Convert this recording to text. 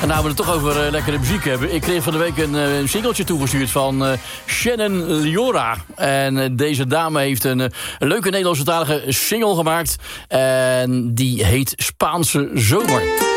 En nou we het toch over lekkere muziek hebben. Ik kreeg van de week een singeltje toegestuurd van Shannon Liora. En deze dame heeft een leuke Nederlandstalige single gemaakt. En die heet Spaanse Zomer.